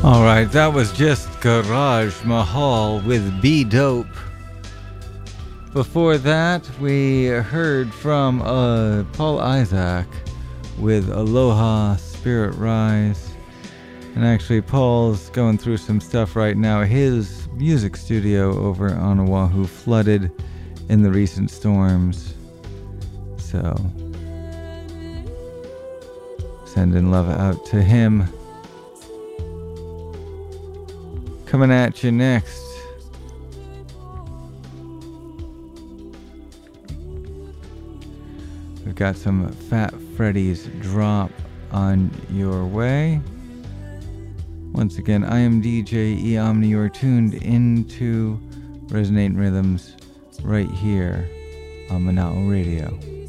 Alright, that was just Garage Mahal with Be Dope. Before that, we heard from Paul Isaac with Aloha Spirit Rise. And actually, Paul's going through some stuff right now. His music studio over on Oahu flooded in the recent storms. So, sending love out to him. Coming at you next. We've got some Fat Freddy's Drop on your way. Once again, I am DJ E Omni. You're tuned into Resonate Rhythms right here on Mana'o Radio.